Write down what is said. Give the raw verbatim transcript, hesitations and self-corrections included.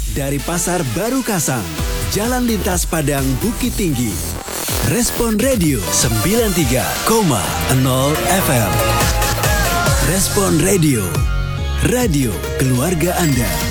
Dari Pasar Baru Kasang, Jalan Lintas Padang Bukit Tinggi. Respon Radio sembilan tiga koma nol F M. Respon Radio, radio keluarga Anda.